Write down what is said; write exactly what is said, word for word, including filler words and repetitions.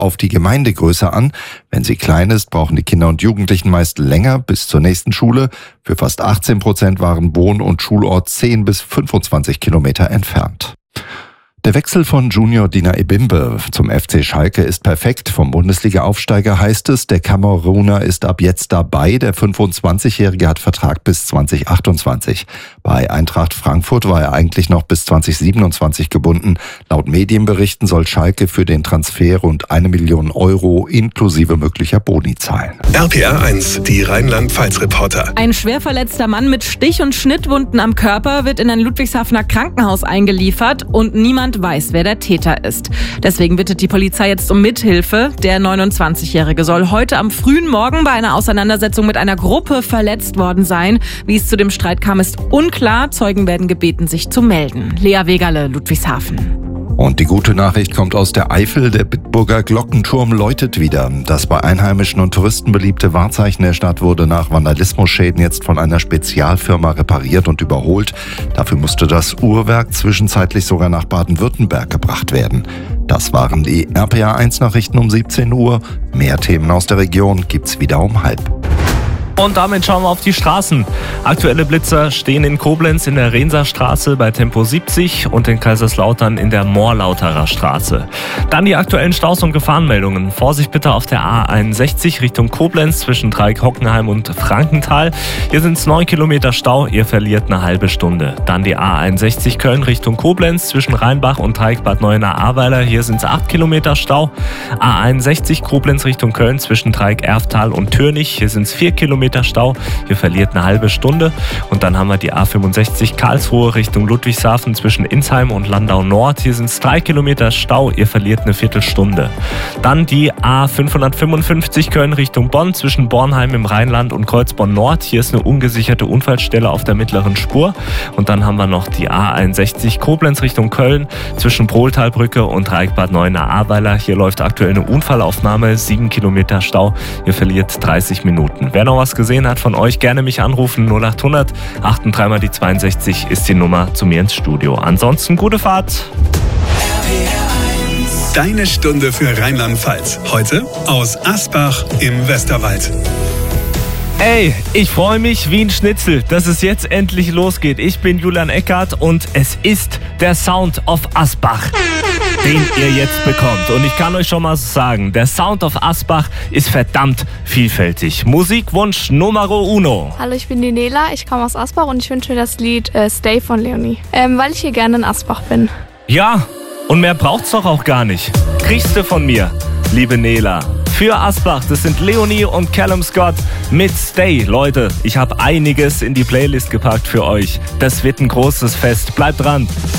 auf die Gemeindegröße an. Wenn sie klein ist, brauchen die Kinder und Jugendlichen meist länger bis zur nächsten Schule. Für fast achtzehn Prozent waren Wohn- und Schulort zehn bis fünfundzwanzig Kilometer entfernt. Der Wechsel von Junior Dina Ebimbe zum F C Schalke ist perfekt. Vom Bundesliga-Aufsteiger heißt es, der Kameruner ist ab jetzt dabei. Der fünfundzwanzigjährige hat Vertrag bis zwanzig achtundzwanzig. Bei Eintracht Frankfurt war er eigentlich noch bis zwanzig siebenundzwanzig gebunden. Laut Medienberichten soll Schalke für den Transfer rund eine Million Euro inklusive möglicher Boni zahlen. R P R eins, die Rheinland-Pfalz-Reporter. Ein schwer verletzter Mann mit Stich- und Schnittwunden am Körper wird in ein Ludwigshafener Krankenhaus eingeliefert und niemand weiß, wer der Täter ist. Deswegen bittet die Polizei jetzt um Mithilfe. Der neunundzwanzigjährige soll heute am frühen Morgen bei einer Auseinandersetzung mit einer Gruppe verletzt worden sein. Wie es zu dem Streit kam, ist unklar. Zeugen werden gebeten, sich zu melden. Lea Wegerle, Ludwigshafen. Und die gute Nachricht kommt aus der Eifel. Der Bitburger Glockenturm läutet wieder. Das bei Einheimischen und Touristen beliebte Wahrzeichen der Stadt wurde nach Vandalismusschäden jetzt von einer Spezialfirma repariert und überholt. Dafür musste das Uhrwerk zwischenzeitlich sogar nach Baden-Württemberg gebracht werden. Das waren die R P R eins Nachrichten um siebzehn Uhr. Mehr Themen aus der Region gibt's wieder um halb. Und damit schauen wir auf die Straßen. Aktuelle Blitzer stehen in Koblenz in der Renserstraße bei Tempo siebzig und in Kaiserslautern in der Morlauterer Straße. Dann die aktuellen Staus- und Gefahrenmeldungen. Vorsicht bitte auf der A einundsechzig Richtung Koblenz zwischen Dreieck-Hockenheim und Frankenthal. Hier sind es neun Kilometer Stau, ihr verliert eine halbe Stunde. Dann die A einundsechzig Köln Richtung Koblenz zwischen Rheinbach und Dreieck-Bad Neuenahr-Ahrweiler. Hier sind es acht Kilometer Stau. A einundsechzig Koblenz Richtung Köln zwischen Dreieck-Erftal und Türnich. Hier sind es vier Kilometer Stau, hier verliert eine halbe Stunde. Und dann haben wir die A fünfundsechzig Karlsruhe Richtung Ludwigshafen zwischen Insheim und Landau Nord. Hier sind es drei Kilometer Stau, ihr verliert eine Viertelstunde. Dann die A fünfhundertfünfundfünfzig Köln Richtung Bonn zwischen Bornheim im Rheinland und Kreuzborn Nord. Hier ist eine ungesicherte Unfallstelle auf der mittleren Spur. Und dann haben wir noch die A einundsechzig Koblenz Richtung Köln zwischen Prohltalbrücke und Dreieck-Bad Neuenahr-Ahrweiler. Hier läuft aktuell eine Unfallaufnahme, sieben Kilometer Stau, ihr verliert dreißig Minuten. Wer noch was gesehen hat von euch, gerne mich anrufen. null achthundert dreiundachtzig mal die zweiundsechzig ist die Nummer zu mir ins Studio. Ansonsten gute Fahrt. Deine Stunde für Rheinland-Pfalz. Heute aus Asbach im Westerwald. Ey, ich freue mich wie ein Schnitzel, dass es jetzt endlich losgeht. Ich bin Julian Eckert und es ist der Sound of Asbach, den ihr jetzt bekommt. Und ich kann euch schon mal sagen, der Sound of Asbach ist verdammt vielfältig. Musikwunsch Numero uno. Hallo, ich bin die Nela, ich komme aus Asbach und ich wünsche mir das Lied äh, Stay von Leonie, ähm, weil ich hier gerne in Asbach bin. Ja, und mehr braucht's doch auch gar nicht. Kriegst du von mir, liebe Nela. Für Asbach, das sind Leonie und Callum Scott mit Stay. Leute, ich habe einiges in die Playlist gepackt für euch. Das wird ein großes Fest. Bleibt dran.